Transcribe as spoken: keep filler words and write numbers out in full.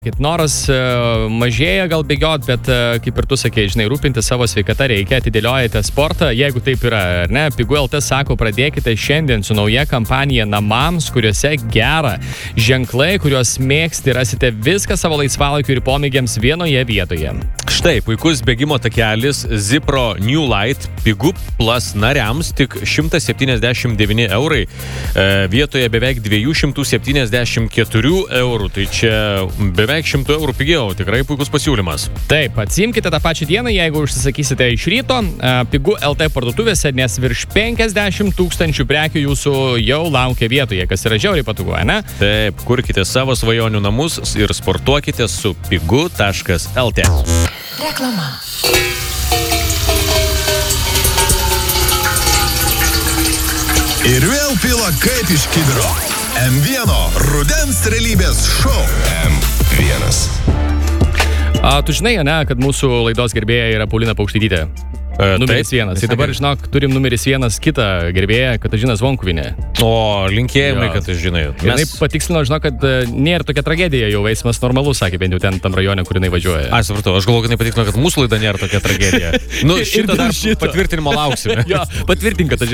Noras mažėja gal bėgiot, bet kaip ir tu sakei, žinai, rūpinti savo sveikatą reikia, atidėliojate sportą, jeigu taip yra, ar ne? Pigu L T sako, pradėkite šiandien su nauja kampanija namams, kuriuose gera. Ženklai, kuriuos mėgsti, rasite viską savo laisvalaikiu ir pomėgiams vienoje vietoje. Štai, puikus bėgimo takelis Zipro New Light, Pigu Plus nariams tik šimtas septyniasdešimt devyni eurai, vietoje beveik dviejų šimtų septyniasdešimt keturių eurų, tai čia beveik beveik šimtų eurų pigiau, tikrai puikus pasiūlymas. Taip, atsimkite tą pačią dieną, jeigu užsisakysite iš ryto, Pigu L T parduotuvėse, nes virš penkiasdešimt tūkstančių prekių jūsų jau laukia vietoje, kas yra žiauriai patogu, ne? Taip, kurkite savo svajonių namus ir sportuokite su pigu taškas L T. Reklama. Ir vėl pila kaip iš kibiro. M vienas rudens realybės šou. M vienas. A, tu žinai, ne, kad mūsų laidos gerbėja yra Paulina Paukštytytė. E, numeris taip, vienas. Tai dabar, žinok, turim numeris vienas kitą gerbėją, Katažina Zvonkuvienė. O, linkėjimai, Jo. kad aš žinai. Mes... Jinai patikslino, žinok, kad nėra tokia tragedija, jau eismas normalus, sakė, bent jau ten tam rajone, kur jinai važiuoja. Aš supratau, aš galvoju, kad jinai patikslino, kad mūsų laida nėra tokia tragedija. Nu, šitą dar patvirtinimo lauksime. Jo, patvirtink, kad